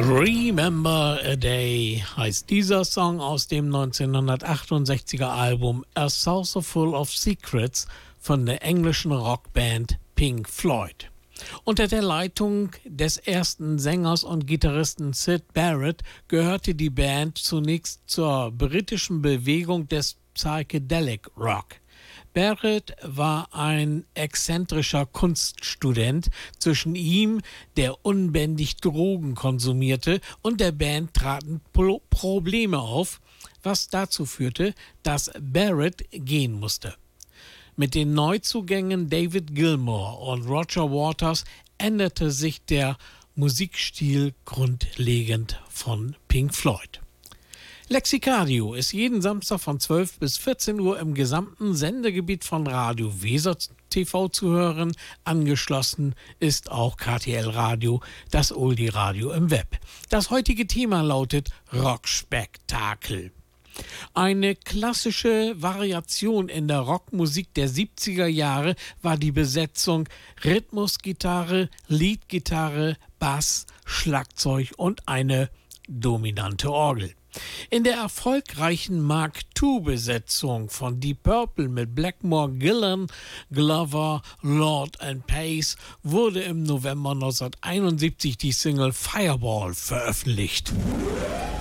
Remember a Day heißt dieser Song aus dem 1968er Album A Saucer Full of Secrets von der englischen Rockband Pink Floyd. Unter der Leitung des ersten Sängers und Gitarristen Syd Barrett gehörte die Band zunächst zur britischen Bewegung des Psychedelic Rock. Barrett war ein exzentrischer Kunststudent. Zwischen ihm, der unbändig Drogen konsumierte, und der Band traten Probleme auf, was dazu führte, dass Barrett gehen musste. Mit den Neuzugängen David Gilmour und Roger Waters änderte sich der Musikstil grundlegend von Pink Floyd. Lexicadio ist jeden Samstag von 12 bis 14 Uhr im gesamten Sendegebiet von Radio Weser TV zu hören. Angeschlossen ist auch KTL Radio, das Oldie-Radio im Web. Das heutige Thema lautet Rockspektakel. Eine klassische Variation in der Rockmusik der 70er Jahre war die Besetzung Rhythmusgitarre, Leadgitarre, Bass, Schlagzeug und eine dominante Orgel. In der erfolgreichen Mark II-Besetzung von Deep Purple mit Blackmore, Gillan, Glover, Lord and Pace wurde im November 1971 die Single Fireball veröffentlicht.